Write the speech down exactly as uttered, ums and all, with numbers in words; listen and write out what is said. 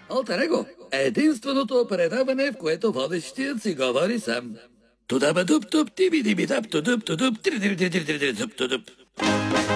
Алтер его е единственото предаване, в което водещият си говори сам. Тудаба-дуб-дуб, тиби-диби-даб-тудуб-тудуб, три-ди-ди-ди-ди-ди-дуб-тудуб.